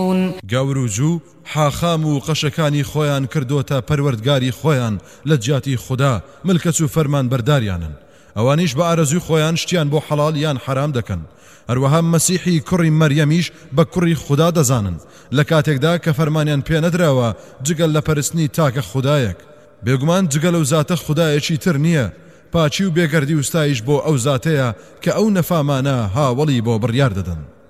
گەور و جوو حاخام و قەشەکانی خۆیان کردوتە پەروەردگاری خۆیان لە جیاتی خوددا ملکەت و فەرمان بەرداریانن ئەوانیش بە ئارەزوی خۆیان شتیان بۆ حەڵال یان حرام دەکەن هەروەها مەسیحی کوڕی مەریەمیش بە کوڕی خوددا دەزانن لە کاتێکدا کە فەرمانیان پێ نەدراوە جگەل لە پەرستنی تاکە خوددایەک بێگومان جگەل و زاتە خوددایەکی تر نییە پاچی و بێگەردی وستایش بۆ ئەو زاتەیە کە ئەو نەفامانە هاوڵی بۆ بڕیار دەدەن